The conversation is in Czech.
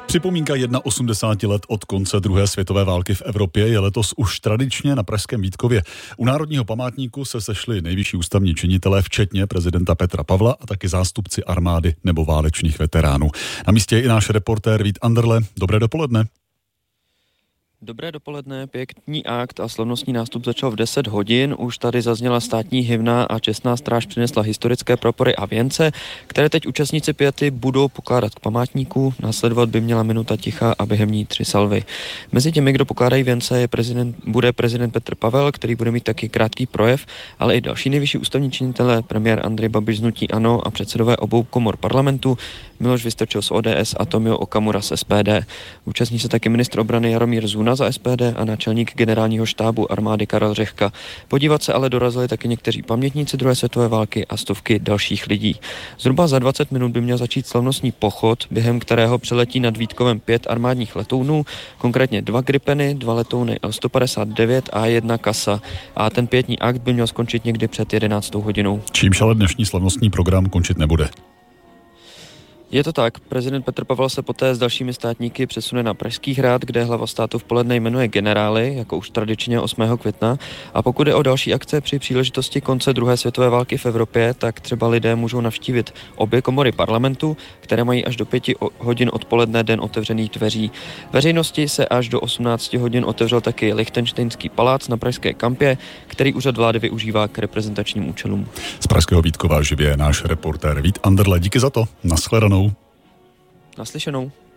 Připomínka 81 let od konce druhé světové války v Evropě je letos už tradičně na pražském Vítkově. U Národního památníku se sešli nejvyšší ústavní činitelé, včetně prezidenta Petra Pavla a taky zástupci armády nebo válečných veteránů. Na místě je i náš reportér Vít Anderle. Dobré dopoledne. Dobré dopoledne, pěkný akt a slavnostní nástup začal v 10 hodin. Už tady zazněla státní hymna a čestná stráž přinesla historické prapory a věnce, které teď účastníci piety budou pokládat k památníku. Následovat by měla minuta ticha a během ní 3 salvy. Mezi těmi, kdo pokládají věnce, bude prezident Petr Pavel, který bude mít taky krátký projev, ale i další nejvyšší ústavní činitelé, premiér Andrej Babiš z hnutí ANO a předsedové obou komor parlamentu, Miloš Vystrčil z ODS a Tomio Okamura z SPD. Účastní se taky ministr obrany Jaromír Zuna za SPD a náčelník generálního štábu armády Karel Řehka. Podívat se ale dorazili taky někteří pamětníci druhé světové války a stovky dalších lidí. Zhruba za 20 minut by měl začít slavnostní pochod, během kterého přeletí nad Vítkovem 5 armádních letounů, konkrétně 2 Gripeny, 2 letouny L-159 a 1 Kasa. A ten pietní akt by měl skončit někdy před 11. hodinou. Čímž ale dnešní slavnostní program končit nebude. Je to tak, prezident Petr Pavel se poté s dalšími státníky přesune na Pražský hrad, kde hlava státu v poledne jmenuje generály, jako už tradičně 8. května. A pokud je o další akce při příležitosti konce druhé světové války v Evropě, tak třeba lidé můžou navštívit obě komory parlamentu, které mají až do 5 hodin odpoledne den otevřených dveří. Veřejnosti se až do 18 hodin otevřel taky Lichtenštejnský palác na pražské Kampě, který úřad vlády využívá k reprezentačním účelům. Z pražského Vítkova živě náš reportér Vít Anderle. Díky za to. Nashledanou. Naslyšenou.